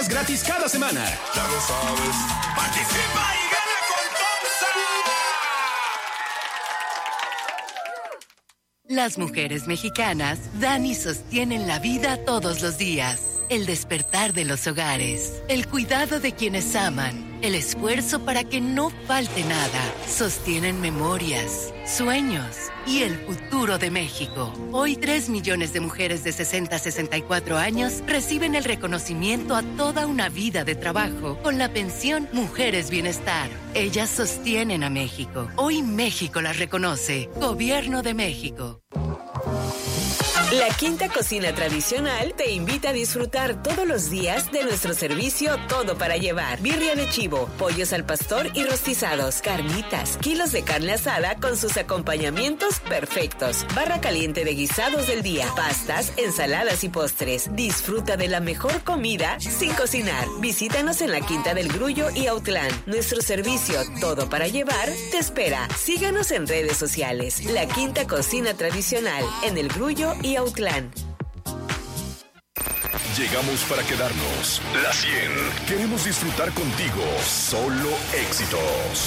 boletos gratis cada semana. Ya lo sabes. Participa y gana con FAMSA. Las mujeres mexicanas dan y sostienen la vida todos los días. El despertar de los hogares, el cuidado de quienes aman, el esfuerzo para que no falte nada. Sostienen memorias, sueños y el futuro de México. Hoy 3 millones de mujeres de 60 a 64 años reciben el reconocimiento a toda una vida de trabajo con la pensión Mujeres Bienestar. Ellas sostienen a México. Hoy México las reconoce. Gobierno de México. La Quinta Cocina Tradicional te invita a disfrutar todos los días de nuestro servicio Todo para Llevar. Birria de chivo, pollos al pastor y rostizados, carnitas, kilos de carne asada con sus acompañamientos perfectos, barra caliente de guisados del día, pastas, ensaladas y postres. Disfruta de la mejor comida sin cocinar. Visítanos en la Quinta del Grullo y Autlán. Nuestro servicio Todo para Llevar te espera. Síganos en redes sociales. La Quinta Cocina Tradicional en el Grullo y Autlán. Llegamos para quedarnos. La 100. Queremos disfrutar contigo. Solo éxitos.